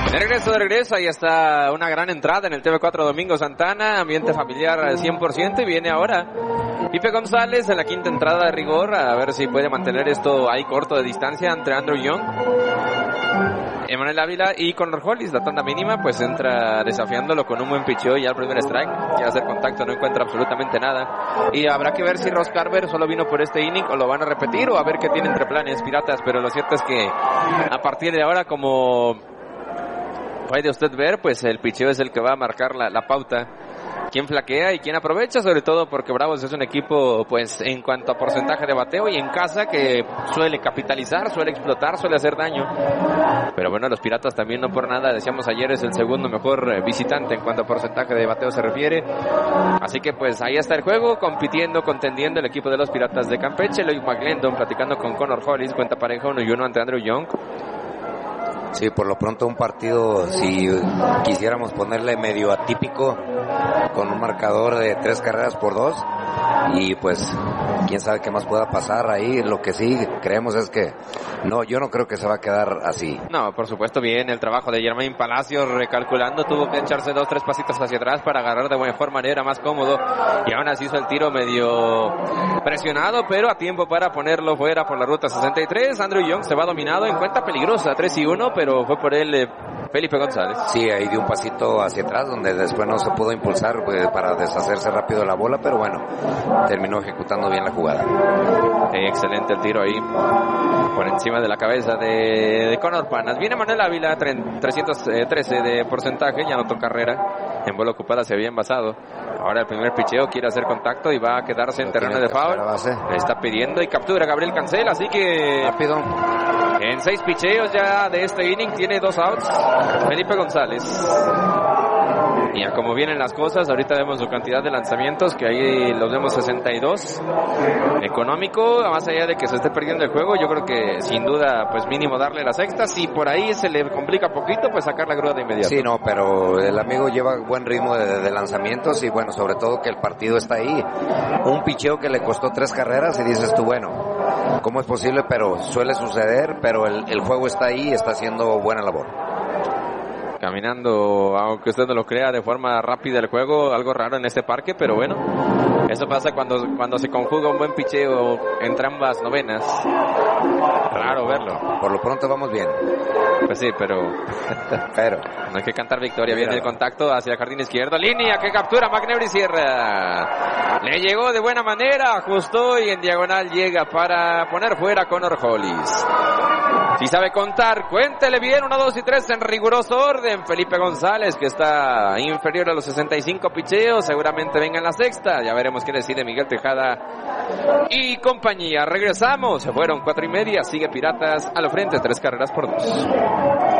De regreso, ahí está una gran entrada en el TV4 Domingo Santana, ambiente familiar al 100%, y viene ahora Pipe González en la quinta entrada de rigor, a ver si puede mantener esto ahí corto de distancia entre Andrew Young, Emanuel Ávila y Connor Hollis. La tanda mínima pues entra desafiándolo con un buen picheo, ya el primer strike, ya hacer contacto, no encuentra absolutamente nada, y habrá que ver si Ross Carver solo vino por este inning o lo van a repetir, o a ver qué tiene entre planes Piratas. Pero lo cierto es que a partir de ahora, como puede usted ver, pues el picheo es el que va a marcar la pauta, quién flaquea y quién aprovecha, sobre todo porque Bravos es un equipo, pues en cuanto a porcentaje de bateo y en casa, que suele capitalizar, suele explotar, suele hacer daño. Pero bueno, los Piratas también, no por nada, decíamos ayer, es el segundo mejor visitante en cuanto a porcentaje de bateo se refiere. Así que pues ahí está el juego, compitiendo, contendiendo el equipo de los Piratas de Campeche. Lloyd McGlendon platicando con Connor Hollis, cuenta pareja 1-1 ante Andrew Young. Sí, por lo pronto un partido, si quisiéramos ponerle medio atípico, con un marcador de 3 carreras por 2, y pues quién sabe qué más pueda pasar ahí. Lo que sí creemos es que no, yo no creo que se va a quedar así. No, por supuesto, bien el trabajo de Germain Palacios, recalculando, tuvo que echarse 2-3 pasitos hacia atrás para agarrar de mejor manera, más cómodo, y aún así hizo el tiro medio presionado, pero a tiempo para ponerlo fuera por la ruta 63. Andrew Young se va dominado en cuenta peligrosa, 3-1, pero fue por él Felipe González. Sí, ahí dio un pasito hacia atrás, donde después no se pudo impulsar para deshacerse rápido de la bola, pero bueno, terminó ejecutando bien la jugada. Excelente el tiro ahí, por encima de la cabeza de Connor Panas. Viene Manuel Ávila, 313 de porcentaje, ya anotó carrera, en bola ocupada se había envasado. Ahora el primer picheo, quiere hacer contacto y va a quedarse en terreno de foul. Le está pidiendo y captura Gabriel Cancel, así que rápido. En 6 picheos ya de este inning tiene 2 outs Felipe González. Y a como vienen las cosas, ahorita vemos su cantidad de lanzamientos, que ahí los vemos 62. Económico, más allá de que se esté perdiendo el juego, yo creo que sin duda, pues mínimo darle la sexta. Si por ahí se le complica poquito, pues sacar la grúa de inmediato. Sí, no, pero el amigo lleva buen ritmo de lanzamientos, y bueno, sobre todo que el partido está ahí. Un picheo que le costó 3 carreras y dices tú, bueno, ¿cómo es posible? Pero suele suceder, pero el juego está ahí y está haciendo buena labor. Caminando, aunque usted no lo crea, de forma rápida el juego, algo raro en este parque, pero bueno, eso pasa cuando se conjuga un buen picheo entre ambas novenas. Raro verlo. Por lo pronto vamos bien. Pues sí, pero no hay que cantar victoria. Viene el contacto hacia el jardín izquierdo, línea que captura McNeary Sierra. Le llegó de buena manera, ajustó y en diagonal llega para poner fuera a Connor Hollis. Si sabe contar, cuéntele bien, 1, 2 y 3 en riguroso orden. Felipe González, que está inferior a los 65 picheos, seguramente venga en la sexta. Ya veremos qué decide Miguel Tejada y compañía. Regresamos, se fueron 4:30, sigue Piratas a la frente, 3 carreras por 2.